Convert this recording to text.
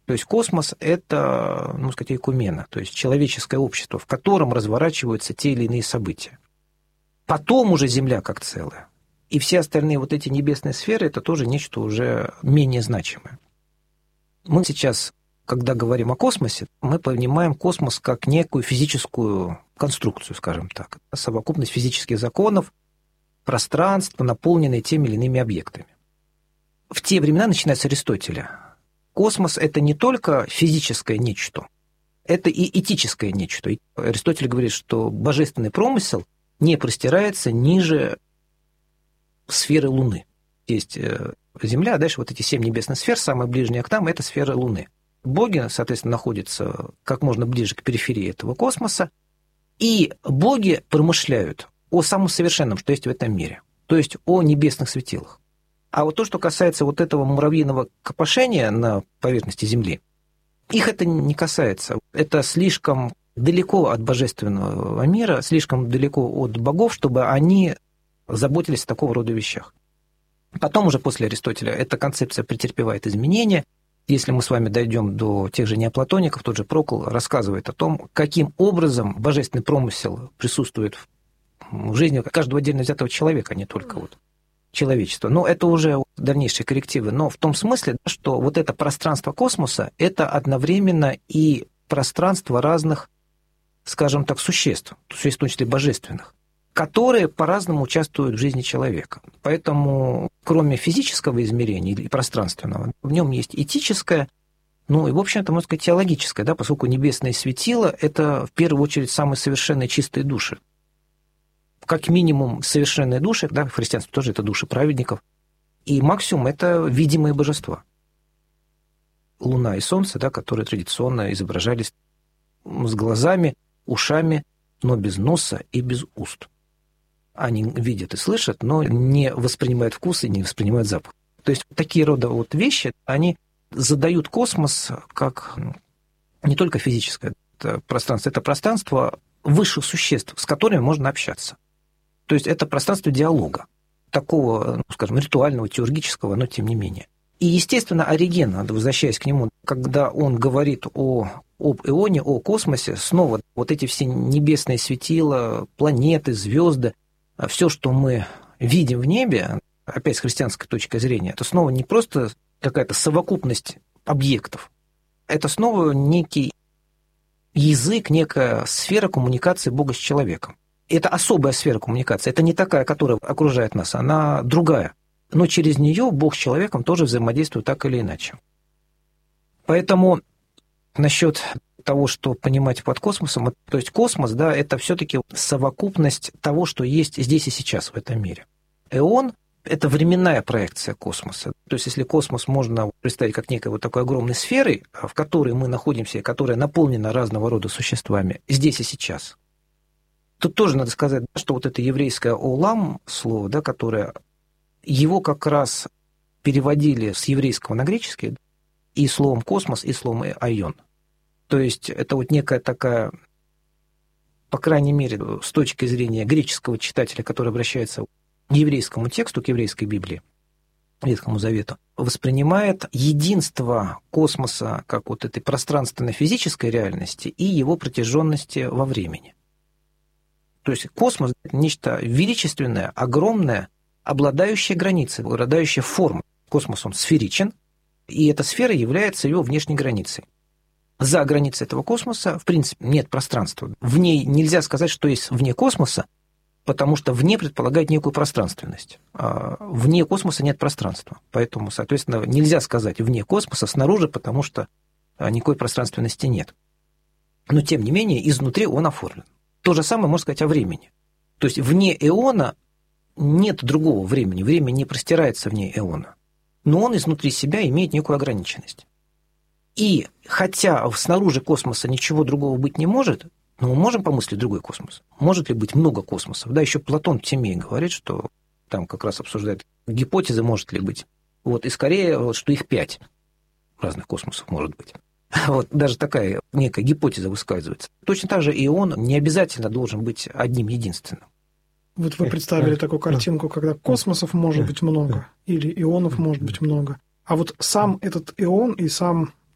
То есть космос – это, ну, сказать, экумена, то есть человеческое общество, в котором разворачиваются те или иные события. Потом уже Земля как целое. И все остальные вот эти небесные сферы – это тоже нечто уже менее значимое. Мы сейчас, когда говорим о космосе, мы понимаем космос как некую физическую конструкцию, скажем так, совокупность физических законов, пространство, наполненное теми или иными объектами. В те времена, начиная с Аристотеля, космос – это не только физическое нечто, это и этическое нечто. Аристотель говорит, что божественный промысел не простирается ниже сферы Луны. Есть Земля, а дальше вот эти 7 небесных сфер, самая ближняя к нам – это сфера Луны. Боги, соответственно, находятся как можно ближе к периферии этого космоса, и боги промышляют о самом совершенном, что есть в этом мире, то есть о небесных светилах. А вот то, что касается вот этого муравьиного копошения на поверхности Земли, их это не касается. Это слишком далеко от божественного мира, слишком далеко от богов, чтобы они заботились о такого рода вещах. Потом уже после Аристотеля эта концепция претерпевает изменения. Если мы с вами дойдем до тех же неоплатоников, тот же Прокл рассказывает о том, каким образом божественный промысел присутствует в жизни каждого отдельно взятого человека, а не только вот человечества. Но это уже дальнейшие коррективы. Но в том смысле, что вот это пространство космоса – это одновременно и пространство разных, скажем так, существ, в том числе божественных, которые по-разному участвуют в жизни человека. Поэтому, кроме физического измерения или пространственного, в нем есть этическое, ну и, в общем-то, можно сказать, теологическое, да, поскольку небесные светила – это, в первую очередь, самые совершенные чистые души. Как минимум, совершенные души, да, в христианстве тоже это души праведников, и максимум – это видимые божества. Луна и Солнце, да, которые традиционно изображались с глазами, ушами, но без носа и без уст. Они видят и слышат, но не воспринимают вкус и не воспринимают запах. То есть такие рода вот вещи, они задают космос как не только физическое пространство, это пространство высших существ, с которыми можно общаться. То есть это пространство диалога, такого, ну, скажем, ритуального, теургического, но тем не менее. И, естественно, Ориген, возвращаясь к нему, когда он говорит об эоне, о космосе, снова вот эти все небесные светила, планеты, звезды, все, что мы видим в небе, опять с христианской точки зрения, это снова не просто какая-то совокупность объектов, это снова некий язык, некая сфера коммуникации Бога с человеком. Это особая сфера коммуникации, это не такая, которая окружает нас, она другая. Но через нее Бог с человеком тоже взаимодействует так или иначе. Поэтому насчет того, что понимать под космосом, то есть космос, да, это все-таки совокупность того, что есть здесь и сейчас в этом мире. Эон – это временная проекция космоса. То есть если космос можно представить как некой вот такой огромной сферой, в которой мы находимся, которая наполнена разного рода существами здесь и сейчас. Тут тоже надо сказать, что вот это еврейское «олам» слово, да, которое его как раз переводили с еврейского на греческий и словом «космос», и словом «айон». То есть это вот некая такая, по крайней мере, с точки зрения греческого читателя, который обращается к еврейскому тексту, к еврейской Библии, Ветхому Завету, воспринимает единство космоса как вот этой пространственно-физической реальности и его протяженности во времени. То есть космос – это нечто величественное, огромное, обладающее границей, обладающее формой. Космос, он сферичен, и эта сфера является его внешней границей. За границей этого космоса, в принципе, нет пространства. В ней нельзя сказать, что есть вне космоса, потому что вне предполагает некую пространственность. А вне космоса нет пространства. Поэтому, соответственно, нельзя сказать вне космоса снаружи, потому что никакой пространственности нет. Но, тем не менее, изнутри он оформлен. То же самое можно сказать о времени. То есть вне эона нет другого времени. Время не простирается вне эона. Но он изнутри себя имеет некую ограниченность. И хотя снаружи космоса ничего другого быть не может, но мы можем помыслить другой космос. Может ли быть много космосов? Да, еще Платон в Тимее говорит, что там как раз обсуждает гипотезы, может ли быть. Вот, и скорее, вот, что их 5 разных космосов может быть. Вот даже такая некая гипотеза высказывается. Точно так же и он не обязательно должен быть одним единственным. Вот вы представили такую картинку, когда космосов может быть много, или ионов может быть много. А вот сам этот ион и сам